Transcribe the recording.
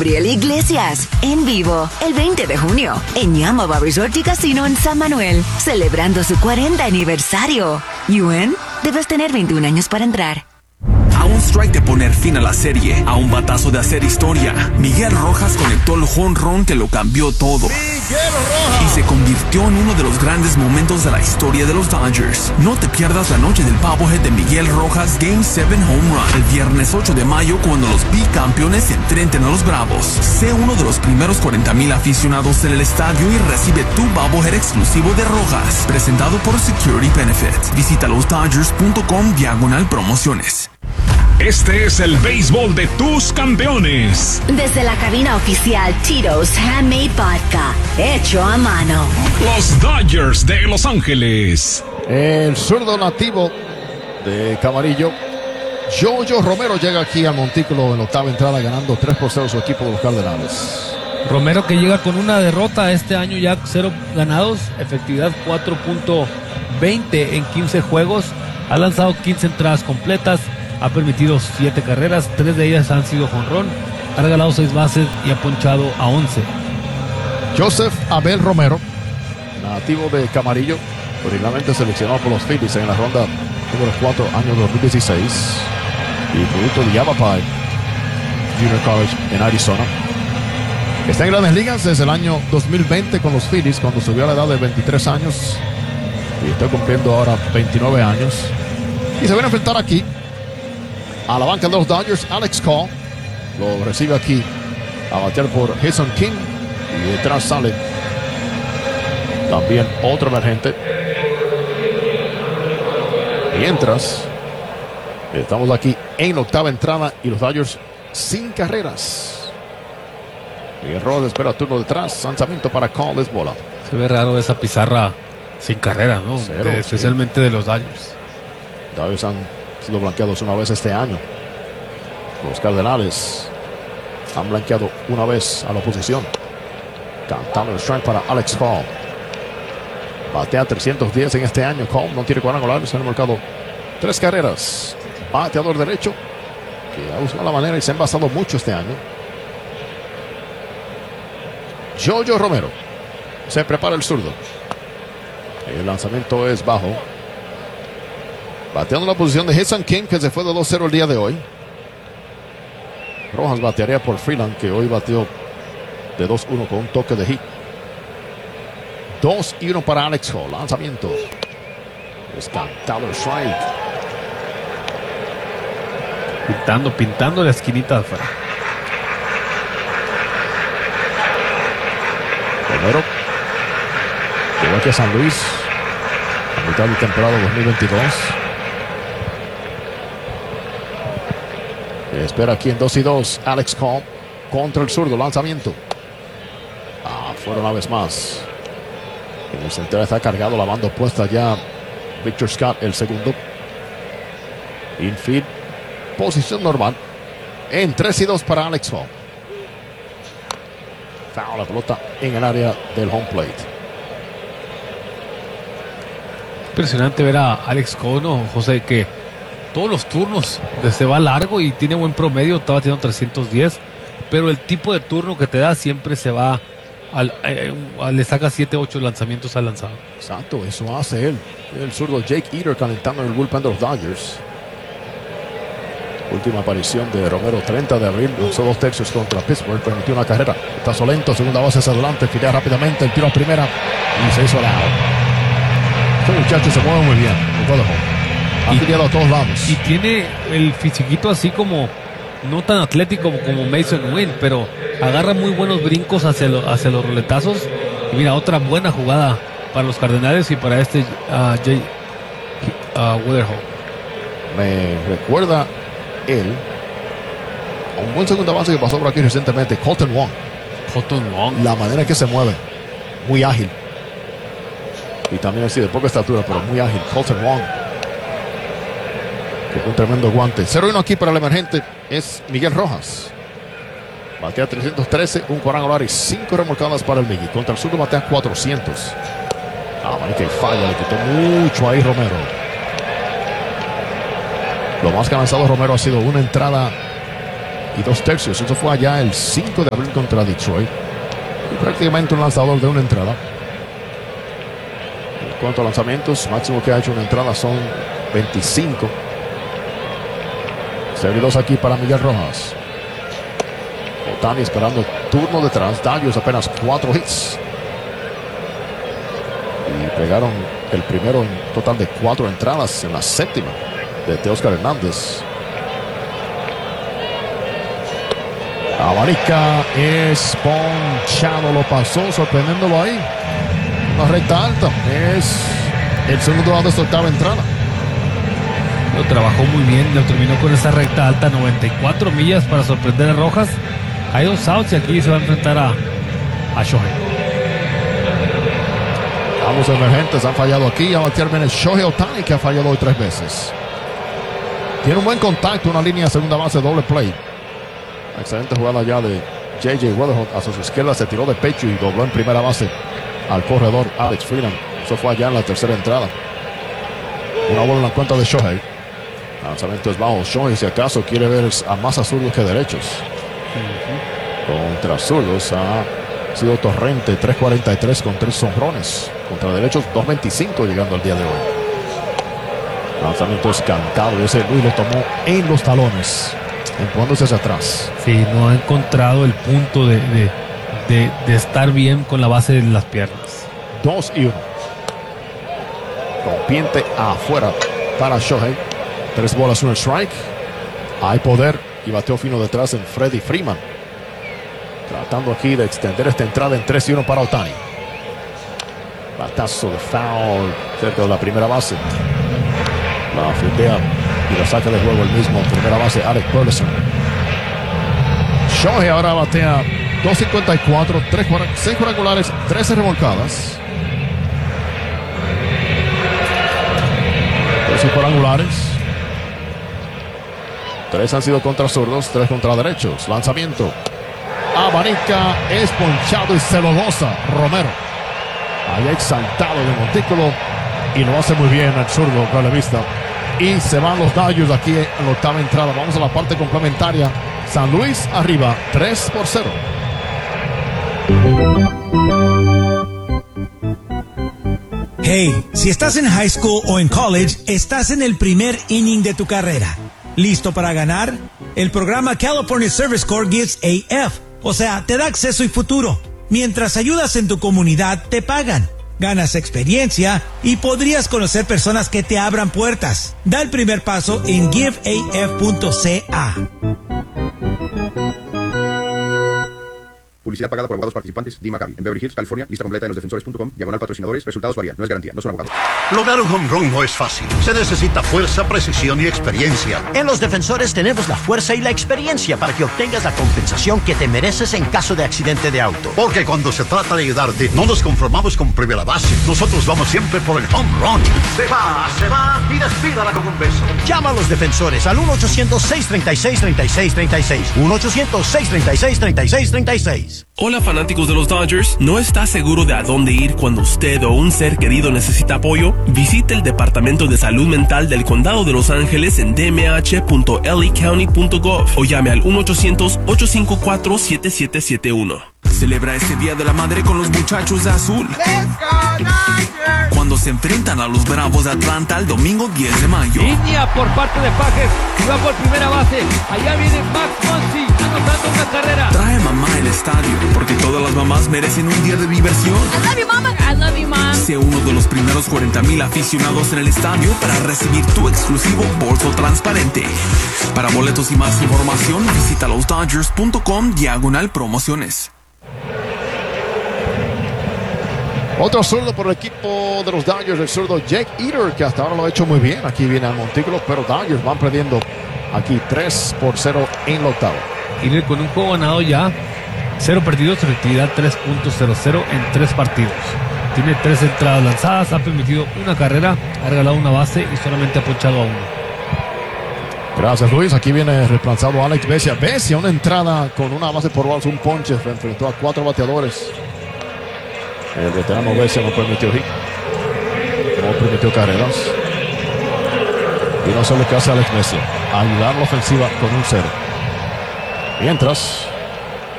Gabriel Iglesias, en vivo, el 20 de junio, en Yamaba Resort y Casino en San Manuel, celebrando su 40 aniversario. ¿Yuen? Debes tener 21 años para entrar. A un strike de poner fin a la serie, a un batazo de hacer historia, Miguel Rojas conectó el jonrón que lo cambió todo. Y se convirtió en uno de los grandes momentos de la historia de los Dodgers. No te pierdas la noche del bobblehead de Miguel Rojas Game 7 Home Run, el viernes 8 de mayo, cuando los bicampeones se enfrenten a los Bravos. Sé uno de los primeros 40,000 aficionados en el estadio y recibe tu bobblehead exclusivo de Rojas, presentado por Security Benefit. Visita losdodgers.com/promociones. Este es el béisbol de tus campeones. Desde la cabina oficial Tito's Handmade Vodka, hecho a mano. Los Dodgers de Los Ángeles. El zurdo nativo de Camarillo, Jojo Romero, llega aquí al montículo en la octava entrada, ganando 3-0 su equipo de los Cardenales. Romero, que llega con una derrota este año, ya 0 ganados, efectividad 4.20 en 15 juegos, ha lanzado 15 entradas completas, ha permitido 7 carreras, 3 de ellas han sido jonrón, ha regalado 6 bases y ha ponchado a 11. Joseph Abel Romero, nativo de Camarillo, originalmente seleccionado por los Phillies en la ronda número 4, año 2016, y producto de Yavapai Junior College en Arizona. Está en Grandes Ligas desde el año 2020 con los Phillies, cuando subió a la edad de 23 años, y está cumpliendo ahora 29 años, y se viene a enfrentar aquí a la banca de los Dodgers. Alex Cole lo recibe aquí a batear por Jason King, y detrás sale también otro emergente. Mientras estamos aquí en la octava entrada y los Dodgers sin carreras. Miguel Rojas espera turno detrás, lanzamiento para Cole, es bola. Se ve raro esa pizarra sin carreras, ¿no? Cero, especialmente de los Dodgers. Dodgers han sido blanqueados una vez este año. Los Cardenales han blanqueado una vez a la oposición. Cantando el strike para Alex Cole. Batea 310 en este año. Cole no tiene cuadrangulares, se han marcado 3 carreras. Bateador derecho, que ha buscado la manera y se ha envasado mucho este año. Jojo Romero. Se prepara el zurdo. El lanzamiento es bajo. Bateando la posición de Jason King, que se fue de 2-0 el día de hoy. Rojas batearía por Freeland, que hoy batió de 2-1 con un toque de hit. 2-1 para Alex Cole. Lanzamiento. Es cantado el strike. Pintando la esquinita de afuera. Romero llegó aquí a San Luis a mitad de temporada 2022. Espera aquí en 2-2 Alex Cole contra el zurdo. Lanzamiento. Fuera una vez más. En el centro está cargado, la banda opuesta ya Victor Scott, el segundo. Infield, posición normal. En 3-2 para Alex Cole. Foul, la pelota en el área del home plate. Impresionante ver a Alex Cole, ¿no, José? Que todos los turnos se va largo y tiene buen promedio, está batiendo 310, pero el tipo de turno que te da siempre se va le saca 7-8 lanzamientos al lanzado. Exacto, eso hace él. El zurdo Jake Eater calentando en el bullpen de los Dodgers. Última aparición de Romero, 30 de abril, lanzó 2 tercios contra Pittsburgh, permitió una carrera. Está solento, segunda base hacia adelante, filea rápidamente, el tiro a primera y se hizo el out. Este muchacho se mueve muy bien. Ha filiado a todos lados. Y tiene el fisiquito así como, no tan atlético como Mason Wynn, pero agarra muy buenos brincos hacia los roletazos. Y mira, otra buena jugada para los Cardenales y para este Jay Weatherhall. Me recuerda él a un buen segunda base que pasó por aquí recientemente, Colton Wong. La manera en que se mueve, muy ágil. Y también así de poca estatura, pero muy ágil. Colton Wong, que un tremendo guante. 0-1 aquí para el emergente es Miguel Rojas. Batea 313, un cuadrangular y 5 remolcadas para el Miggy. Contra el sur batea 400. Que falla, le quitó mucho ahí Romero. Lo más que ha lanzado Romero ha sido una entrada y 2/3. Eso fue allá el 5 de abril contra Detroit. Y prácticamente un lanzador de una entrada. En cuanto a lanzamientos, máximo que ha hecho una entrada son 25. Servidos aquí para Miguel Rojas. Ohtani esperando turno detrás. Dodgers apenas 4 hits. Y pegaron el primero en total de 4 entradas en la séptima de Teóscar Hernández. Abanica es ponchado, lo pasó, sorprendiéndolo ahí. Una recta alta. Es el segundo lado de esta octava entrada. Lo trabajó muy bien, lo terminó con esa recta alta, 94 millas para sorprender a Rojas. Hay 2 outs y aquí se va a enfrentar a Shohei. Ambos emergentes han fallado aquí. A batear viene Shohei Ohtani, que ha fallado hoy 3 veces. Tiene un buen contacto, una línea de segunda base, doble play. Excelente jugada ya de J.J. Weatherholt. Hacia su izquierda se tiró de pecho y dobló en primera base al corredor Alex Freeland. Eso fue allá en la tercera entrada. Una bola en la cuenta de Shohei. Lanzamiento es bajo. Shohei, si acaso, quiere ver a más a zurdos que derechos. Contra zurdos ha sido torrente, 3.43 con 3 jonrones. Contra derechos, 2.25 llegando al día de hoy. Lanzamiento es cantado y ese Luis lo tomó en los talones, empujándose hacia atrás. Sí, no ha encontrado el punto de estar bien con la base de las piernas. 2-1. Rompiente afuera para Shohei. 3 bolas, 1 strike. Hay poder y bateo fino detrás en Freddie Freeman. Tratando aquí de extender esta entrada en 3-1 para Ohtani. Batazo de foul cerca de la primera base. La fildea y la saca de juego el mismo primera base, Alec Burleson. Shohei ahora batea 2.54, 6 cuadrangulares, 13 remolcadas. 13 cuadrangulares. 3 han sido contra zurdos, 3 contra derechos. Lanzamiento. Abanica es ponchado y se lo goza Romero. Allá exaltado de montículo y lo hace muy bien el zurdo relevista. Y se van los Dodgers aquí en la octava entrada. Vamos a la parte complementaria. San Luis arriba 3-0. Hey, si estás en high school o en college, estás en el primer inning de tu carrera. ¿Listo para ganar? El programa California Service Corps gives AF, o sea, te da acceso y futuro. Mientras ayudas en tu comunidad, te pagan. Ganas experiencia y podrías conocer personas que te abran puertas. Da el primer paso en giveaf.ca. Publicidad pagada por abogados participantes. Dee McCabe. En Beverly Hills, California. Lista completa en losdefensores.com. /patrocinadores. Resultados varían. No es garantía. No son abogados. Lograr un home run no es fácil. Se necesita fuerza, precisión y experiencia. En Los Defensores tenemos la fuerza y la experiencia para que obtengas la compensación que te mereces en caso de accidente de auto. Porque cuando se trata de ayudarte, no nos conformamos con primera base. Nosotros vamos siempre por el home run. Se va y despídala con un beso. Llama a Los Defensores al 1-800-636-3636. 1-800-636-3636. Hola fanáticos de los Dodgers, ¿no está seguro de a dónde ir cuando usted o un ser querido necesita apoyo? Visite el Departamento de Salud Mental del Condado de Los Ángeles en dmh.lacounty.gov o llame al 1-800-854-7771. Celebra este Día de la Madre con los muchachos de azul. Cuando se enfrentan a los Bravos de Atlanta el domingo 10 de mayo. Línea por parte de Pajes, y va por primera base. Allá viene Max Muncy anotando una carrera. Trae mamá al estadio, porque todas las mamás merecen un día de diversión. I love you, mama. I love you, mom. Sé uno de los primeros 40,000 aficionados en el estadio para recibir tu exclusivo bolso transparente. Para boletos y más información, visita losdodgers.com/promociones. Otro zurdo por el equipo de los Dodgers, el zurdo Jake Eater, que hasta ahora lo ha hecho muy bien. Aquí viene al montículo, pero Dodgers van perdiendo aquí 3-0 en la octava. Eater con un juego ganado ya, 0 perdidos, su efectividad 3.00 en 3 partidos. Tiene 3 entradas lanzadas, ha permitido una carrera, ha regalado una base y solamente ha ponchado a 1. Gracias, Luis. Aquí viene reemplazado Alex Vesia. Vesia, una entrada con una base por bolas, un ponche. Se enfrentó a 4 bateadores. El veterano Vesia no permitió hit. No permitió carreras. Y no sé lo que hace Alex Vesia. Ayudar a la ofensiva con un 0. Mientras,